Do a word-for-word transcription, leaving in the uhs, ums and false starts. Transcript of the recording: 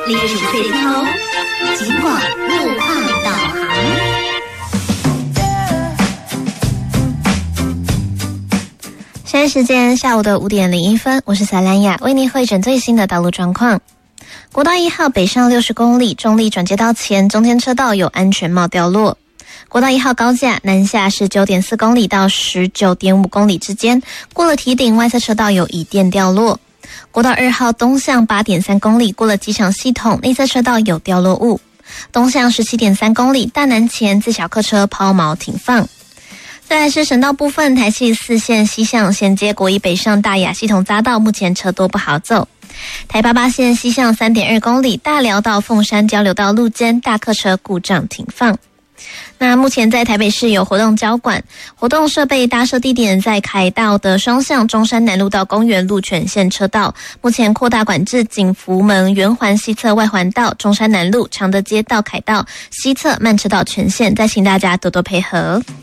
历史最通，尽管路况导航。 现在时间下午的五点零一分，我是萨兰雅，为您汇整最新的道路状况。国道一号北上六十公里，中立转接道前中间车道有安全帽掉落。国道一号高架南下是 九点四公里到 十九点五公里之间，过了堤顶外侧车道有椅垫掉落。国道二号东向 八点三公里，过了机场系统内侧车道有掉落物。东向 十七点三公里，大南前自小客车抛锚停放。再来是省道部分，台七四线西向衔接国一北上大雅系统匝道，目前车多不好走。台八八线西向 三点二公里，大寮到凤山交流道路间大客车故障停放。那目前在台北市有活动交管，活动设备搭设地点在凯道的双向中山南路到公园路全线车道，目前扩大管制景福门圆环西侧外环道、中山南路常德街到凯道西侧慢车道全线，再请大家多多配合。